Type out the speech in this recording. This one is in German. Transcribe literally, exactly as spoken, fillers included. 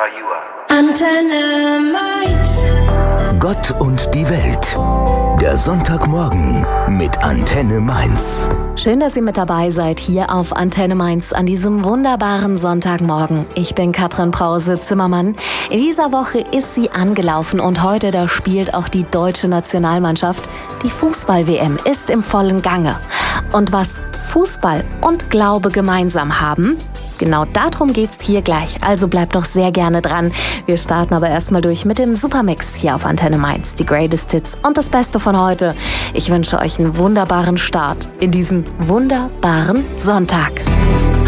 you are. Antenne Mainz. Gott und die Welt. Der Sonntagmorgen mit Antenne Mainz. Schön, dass ihr mit dabei seid hier auf Antenne Mainz an diesem wunderbaren Sonntagmorgen. Ich bin Katrin Brause-Zimmermann. In dieser Woche ist sie angelaufen und heute, da spielt auch die deutsche Nationalmannschaft. Die Fußball-W M ist im vollen Gange. Und was Fußball und Glaube gemeinsam haben, genau darum geht's hier gleich. Also bleibt doch sehr gerne dran. Wir starten aber erstmal durch mit dem Supermix hier auf Antenne Mainz. Die Greatest Hits und das Beste von heute. Ich wünsche euch einen wunderbaren Start in diesen wunderbaren Sonntag.